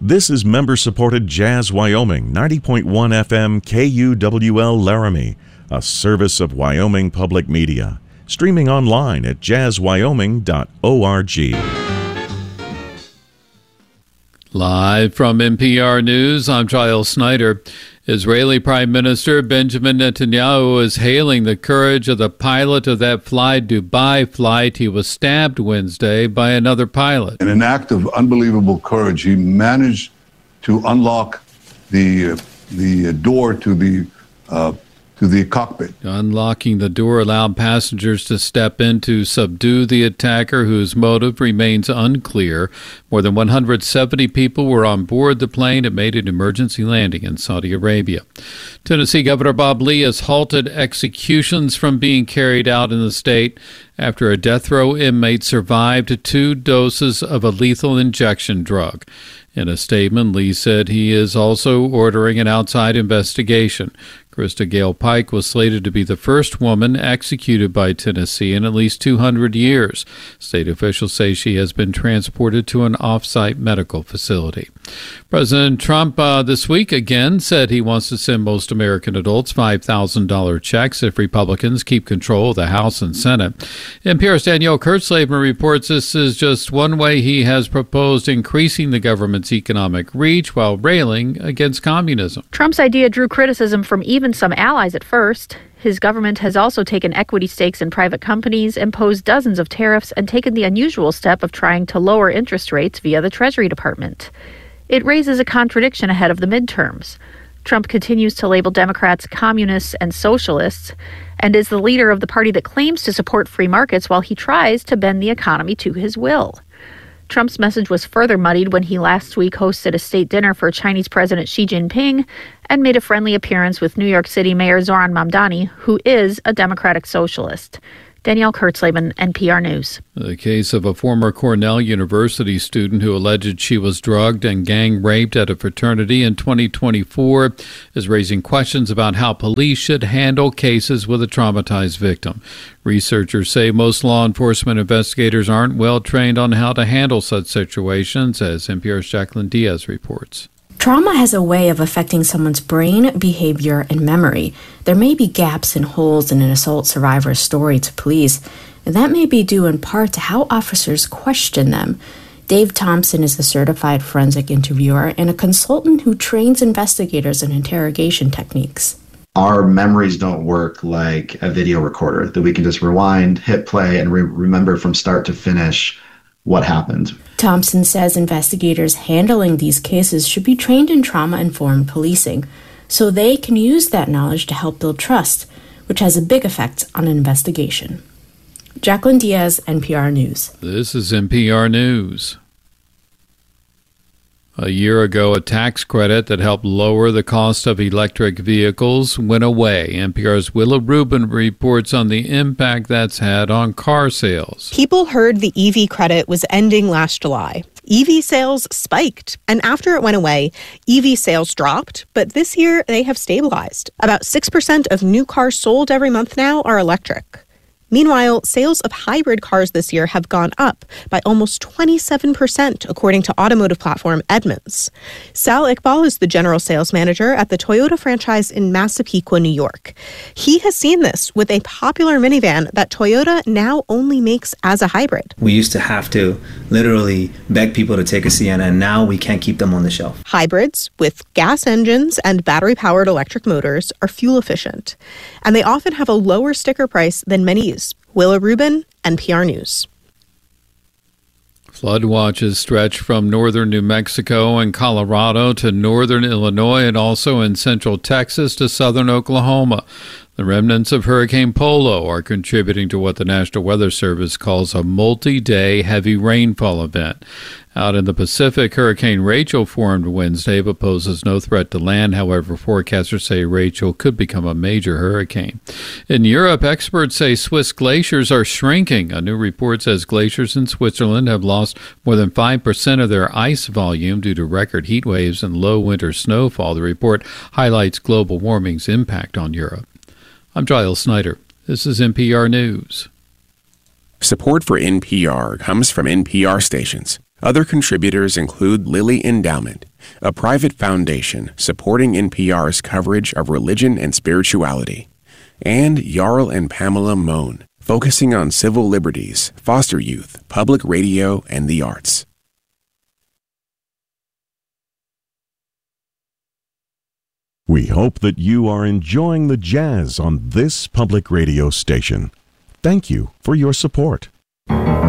This is member-supported Jazz Wyoming, 90.1 FM KUWL Laramie, a service of Wyoming Public Media. Streaming online at jazzwyoming.org. Live from NPR News, I'm Giles Snyder. Israeli Prime Minister Benjamin Netanyahu is hailing the courage of the pilot of that Fly Dubai flight. He was stabbed Wednesday by another pilot. In an act of unbelievable courage, he managed to unlock the door to the cockpit. Unlocking the door allowed passengers to step in to subdue the attacker, whose motive remains unclear. More than 170 people were on board the plane. It made an emergency landing in Saudi Arabia. Tennessee Governor Bob Lee has halted executions from being carried out in the state after a death row inmate survived 2 doses of a lethal injection drug. In a statement, Lee said he is also ordering an outside investigation. Krista Gale Pike was slated to be the first woman executed by Tennessee in at least 200 years. State officials say she has been transported to an off-site medical facility. President Trump this week again said he wants to send most American adults $5,000 checks if Republicans keep control of the House and Senate. NPR's Danielle Kurtzleben reports this is just one way he has proposed increasing the government's economic reach while railing against communism. Trump's idea drew criticism from even some allies at first. His government has also taken equity stakes in private companies, imposed dozens of tariffs, and taken the unusual step of trying to lower interest rates via the Treasury Department. It raises a contradiction ahead of the midterms. Trump continues to label Democrats communists and socialists, and is the leader of the party that claims to support free markets while he tries to bend the economy to his will. Trump's message was further muddied when he last week hosted a state dinner for Chinese President Xi Jinping and made a friendly appearance with New York City Mayor Zohran Mamdani, who is a Democratic socialist. Danielle Kurtzleben, NPR News. The case of a former Cornell University student who alleged she was drugged and gang raped at a fraternity in 2024 is raising questions about how police should handle cases with a traumatized victim. Researchers say most law enforcement investigators aren't well trained on how to handle such situations, as NPR's Jacqueline Diaz reports. Trauma has a way of affecting someone's brain, behavior, and memory. There may be gaps and holes in an assault survivor's story to police, and that may be due in part to how officers question them. Dave Thompson is a certified forensic interviewer and a consultant who trains investigators in interrogation techniques. Our memories don't work like a video recorder that we can just rewind, hit play, and remember from start to finish what happened. Thompson says investigators handling these cases should be trained in trauma-informed policing, so they can use that knowledge to help build trust, which has a big effect on an investigation. Jacqueline Diaz, NPR News. This is NPR News. A year ago, a tax credit that helped lower the cost of electric vehicles went away. NPR's Willa Rubin reports on the impact that's had on car sales. People heard the EV credit was ending last July. EV sales spiked, and after it went away, EV sales dropped, but this year they have stabilized. About 6% of new cars sold every month now are electric. Meanwhile, sales of hybrid cars this year have gone up by almost 27%, according to automotive platform Edmunds. Sal Iqbal is the general sales manager at the Toyota franchise in Massapequa, New York. He has seen this with a popular minivan that Toyota now only makes as a hybrid. We used to have to literally beg people to take a Sienna, and now we can't keep them on the shelf. Hybrids with gas engines and battery-powered electric motors are fuel efficient, and they often have a lower sticker price than many. Willa Rubin, NPR News. Flood watches stretch from northern New Mexico and Colorado to northern Illinois and also in central Texas to southern Oklahoma. The remnants of Hurricane Polo are contributing to what the National Weather Service calls a multi-day heavy rainfall event. Out in the Pacific, Hurricane Rachel formed Wednesday but poses no threat to land. However, forecasters say Rachel could become a major hurricane. In Europe, experts say Swiss glaciers are shrinking. A new report says glaciers in Switzerland have lost more than 5% of their ice volume due to record heat waves and low winter snowfall. The report highlights global warming's impact on Europe. I'm Giles Snyder. This is NPR News. Support for NPR comes from NPR stations. Other contributors include Lilly Endowment, a private foundation supporting NPR's coverage of religion and spirituality, and Jarl and Pamela Mohn, focusing on civil liberties, foster youth, public radio, and the arts. We hope that you are enjoying the jazz on this public radio station. Thank you for your support.